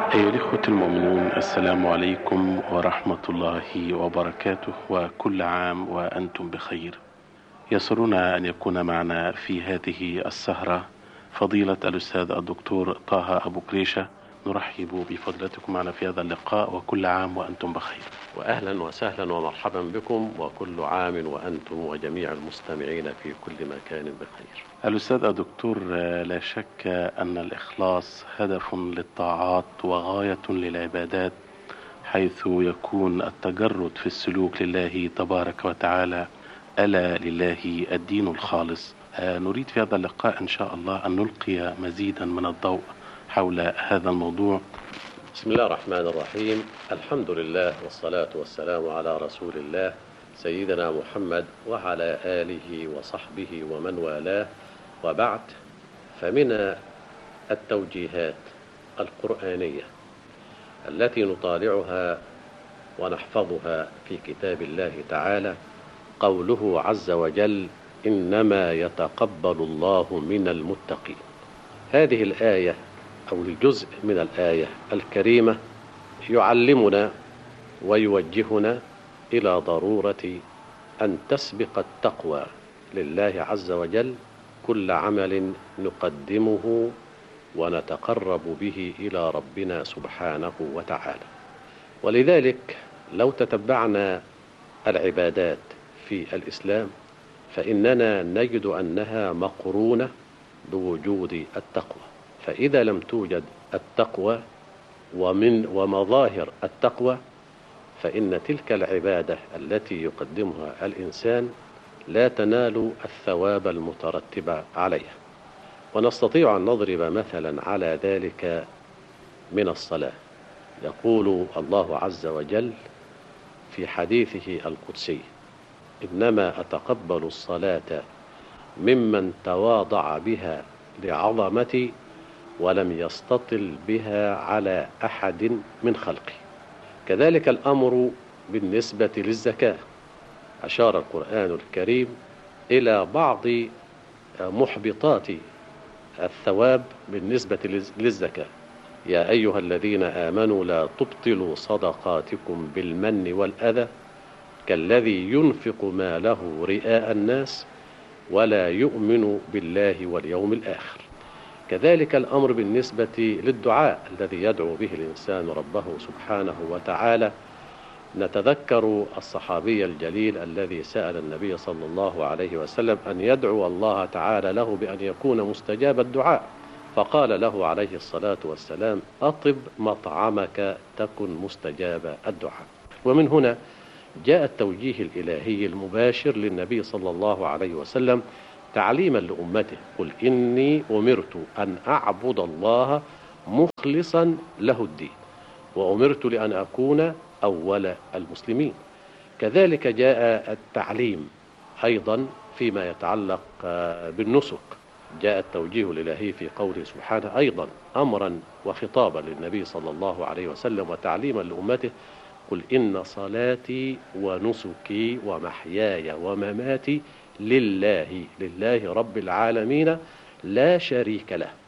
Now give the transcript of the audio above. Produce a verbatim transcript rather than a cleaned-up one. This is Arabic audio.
أيها الإخوة المؤمنون، السلام عليكم ورحمة الله وبركاته، وكل عام وأنتم بخير. يسرنا أن يكون معنا في هذه السهرة فضيلة الأستاذ الدكتور طه أبو كريشة. نرحب بفضلتكم معنا في هذا اللقاء، وكل عام وأنتم بخير. وأهلا وسهلا ومرحبا بكم، وكل عام وأنتم وجميع المستمعين في كل مكان بخير. الأستاذ الدكتور، لا شك أن الإخلاص هدف للطاعات وغاية للعبادات، حيث يكون التجرد في السلوك لله تبارك وتعالى. ألا لله الدين الخالص. نريد في هذا اللقاء إن شاء الله أن نلقي مزيدا من الضوء حول هذا الموضوع. بسم الله الرحمن الرحيم. الحمد لله والصلاة والسلام على رسول الله سيدنا محمد وعلى آله وصحبه ومن والاه، وبعد. فمن التوجيهات القرآنية التي نطالعها ونحفظها في كتاب الله تعالى قوله عز وجل: إنما يتقبل الله من المتقين. هذه الآية أو الجزء من الآية الكريمة يعلمنا ويوجهنا إلى ضرورة أن تسبق التقوى لله عز وجل كل عمل نقدمه ونتقرب به إلى ربنا سبحانه وتعالى. ولذلك لو تتبعنا العبادات في الإسلام فإننا نجد أنها مقرونة بوجود التقوى. فإذا لم توجد التقوى ومن ومظاهر التقوى فإن تلك العبادة التي يقدمها الإنسان لا تنال الثواب المترتب عليها. ونستطيع أن نضرب مثلا على ذلك من الصلاة. يقول الله عز وجل في حديثه القدسي: إنما أتقبل الصلاة ممن تواضع بها لعظمتي ولم يستطل بها على أحد من خلقي. كذلك الأمر بالنسبة للزكاة. أشار القرآن الكريم إلى بعض محبطات الثواب بالنسبة للزكاة: يا أيها الذين آمنوا لا تبطلوا صدقاتكم بالمن والأذى كالذي ينفق ماله رئاء الناس ولا يؤمن بالله واليوم الآخر. كذلك الأمر بالنسبة للدعاء الذي يدعو به الإنسان ربه سبحانه وتعالى. نتذكر الصحابي الجليل الذي سأل النبي صلى الله عليه وسلم أن يدعو الله تعالى له بأن يكون مستجاب الدعاء، فقال له عليه الصلاة والسلام: أطب مطعمك تكن مستجاب الدعاء. ومن هنا جاء التوجيه الإلهي المباشر للنبي صلى الله عليه وسلم تعليما لأمته: قل إني أمرت أن أعبد الله مخلصا له الدين وأمرت لأن أكون أول المسلمين. كذلك جاء التعليم أيضا فيما يتعلق بالنسك. جاء التوجيه الإلهي في قوله سبحانه أيضا أمرا وخطابا للنبي صلى الله عليه وسلم وتعليما لأمته: قل إن صلاتي ونسكي ومحياي ومماتي لله لله رب العالمين لا شريك له